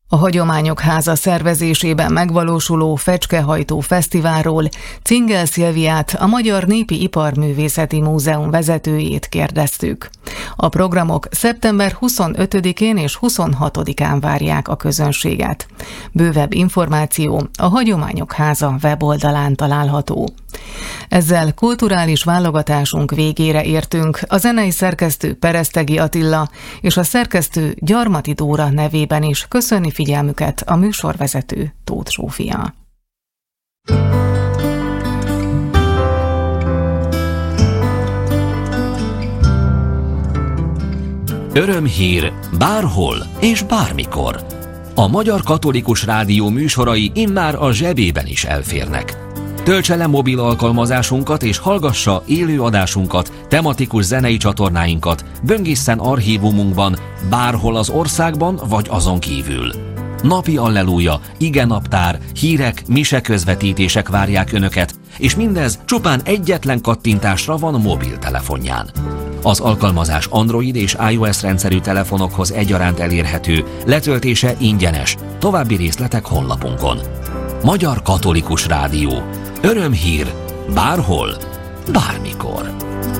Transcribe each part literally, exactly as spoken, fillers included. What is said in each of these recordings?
A Hagyományok Háza szervezésében megvalósuló Fecskehajtó Fesztiválról Cingel Szilviát, a Magyar Népi Iparművészeti Múzeum vezetőjét kérdeztük. A programok szeptember huszonötödikén és huszonhatodikán várják a közönséget. Bővebb információ a Hagyományok Háza weboldalán található. Ezzel kulturális válogatásunk végére értünk. A zenei szerkesztő Peresztegi Attila és a szerkesztő Gyarmati Dóra nevében is köszöni figyelmüket a műsorvezető Tóth Zsófia. Örömhír bárhol és bármikor. A Magyar Katolikus Rádió műsorai immár a zsebében is elférnek. Töltse le mobil alkalmazásunkat és hallgassa élő adásunkat, tematikus zenei csatornáinkat, böngészen archívumunkban, bárhol az országban vagy azon kívül. Napi alleluja, igenaptár, hírek, mise közvetítések várják Önöket, és mindez csupán egyetlen kattintásra van mobiltelefonján. Az alkalmazás Android és iOS rendszerű telefonokhoz egyaránt elérhető, letöltése ingyenes, további részletek honlapunkon. Magyar Katolikus Rádió. Örömhír bárhol, bármikor.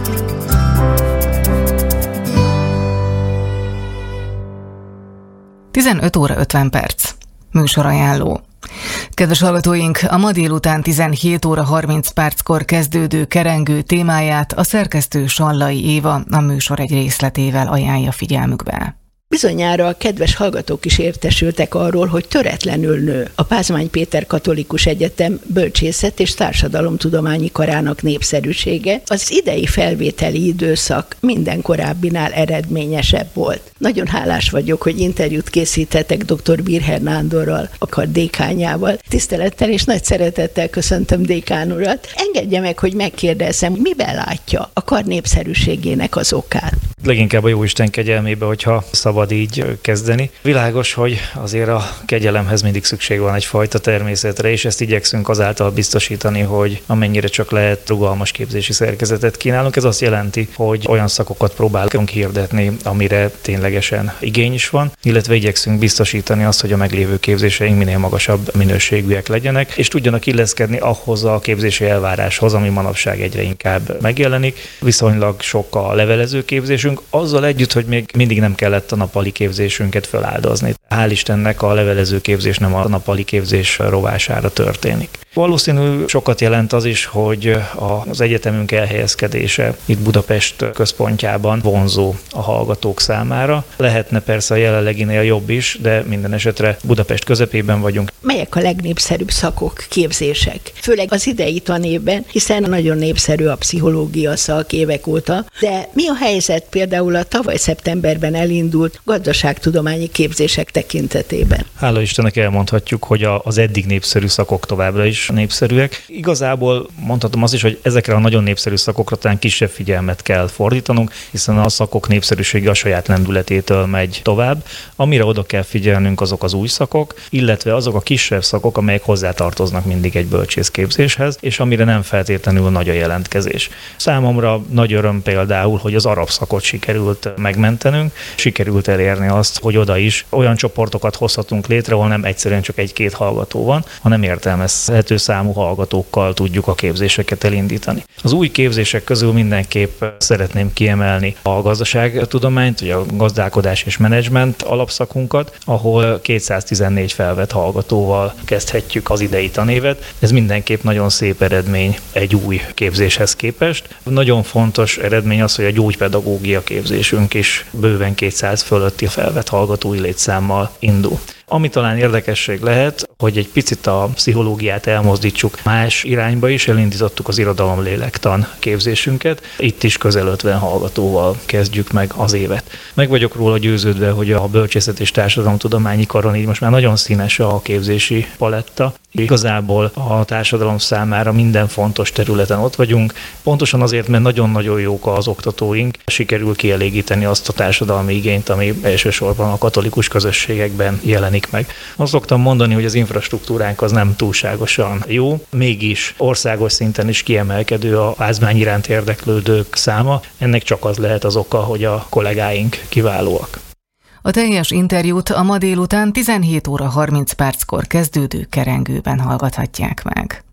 tizenöt óra ötven perc. Műsorajánló. Kedves hallgatóink, a ma délután tizenhét óra harminc perckor kezdődő kerengő témáját a szerkesztő Sallai Éva a műsor egy részletével ajánlja figyelmükbe. Bizonyára a kedves hallgatók is értesültek arról, hogy töretlenül nő a Pázmány Péter Katolikus Egyetem Bölcsészet és Társadalomtudományi Karának népszerűsége. Az idei felvételi időszak minden korábbinál eredményesebb volt. Nagyon hálás vagyok, hogy interjút készítettek dr. Birher Nándorral, a kar dékánjával. Tisztelettel és nagy szeretettel köszöntöm dékán urat. Engedje meg, hogy megkérdezzem, miben látja a kar népszerűségének az okát? Leginkább a Jóisten kegyelmébe, hogyha szabad így kezdeni. Világos, hogy azért a kegyelemhez mindig szükség van egyfajta természetre, és ezt igyekszünk azáltal biztosítani, hogy amennyire csak lehet rugalmas képzési szerkezetet kínálunk. Ez azt jelenti, hogy olyan szakokat próbálunk hirdetni, amire ténylegesen igény is van, illetve igyekszünk biztosítani azt, hogy a meglévő képzéseink minél magasabb minőségűek legyenek, és tudjanak illeszkedni ahhoz a képzési elváráshoz, ami manapság egyre inkább megjelenik. Viszonylag sok a levelező képzésünk, azzal együtt, hogy még mindig nem kellett a nappali képzésünket feláldozni. Hál' Istennek a levelező képzés nem a nappali képzés rovására történik. Valószínű sokat jelent az is, hogy az egyetemünk elhelyezkedése itt Budapest központjában vonzó a hallgatók számára. Lehetne persze a jelenleginél jobb is, de minden esetre Budapest közepében vagyunk. Melyek a legnépszerűbb szakok, képzések? Főleg az idei tanévben, hiszen nagyon népszerű a pszichológia szak évek óta, de mi a helyzet például a tavaly szeptemberben elindult gazdaságtudományi képzések tekintetében? Hála Istennek elmondhatjuk, hogy az eddig népszerű szakok továbbra is népszerűek. Igazából mondhatom azt is, hogy ezekre a nagyon népszerű szakokra talán kisebb figyelmet kell fordítanunk, hiszen a szakok népszerűsége a saját lendületétől megy tovább. Amire oda kell figyelnünk, azok az új szakok, illetve azok a kisebb szakok, amelyek hozzátartoznak mindig egy bölcsészképzéshez, és amire nem feltétlenül nagy a jelentkezés. Számomra nagy öröm például, hogy az arab szakot sikerült megmentenünk, sikerült elérni azt, hogy oda is olyan csoportokat hozhatunk létre, ahol nem egyszerűen csak egy-két hallgató van, hanem értelmezhető számú hallgatókkal tudjuk a képzéseket elindítani. Az új képzések közül mindenképp szeretném kiemelni a gazdaságtudományt, vagy a gazdálkodás és menedzsment alapszakunkat, ahol kétszáztizennégy felvett hallgatóval kezdhetjük az idei tanévet. Ez mindenképp nagyon szép eredmény egy új képzéshez képest. Nagyon fontos eredmény az, hogy a gyógypedagógia képzésünk is bőven kétszáz fölötti felvett hallgatói létszámmal indul. Ami talán érdekesség lehet, hogy egy picit a pszichológiát elmozdítsuk más irányba is, elindítottuk az irodalomlélektan képzésünket. Itt is közel ötven hallgatóval kezdjük meg az évet. Meg vagyok róla győződve, hogy a Bölcsészet és Társadalomtudományi Karon így most már nagyon színes a képzési paletta. Igazából a társadalom számára minden fontos területen ott vagyunk, pontosan azért, mert nagyon-nagyon jók az oktatóink, sikerül kielégíteni azt a társadalmi igényt, ami elsősorban a katolikus közösségekben jelenik meg. Azt szoktam mondani, hogy az infrastruktúránk az nem túlságosan jó, mégis országos szinten is kiemelkedő a pázmány iránt érdeklődők száma. Ennek csak az lehet az oka, hogy a kollégáink kiválóak. A teljes interjút a ma délután tizenhét óra harminc perckor kezdődő kerengőben hallgathatják meg.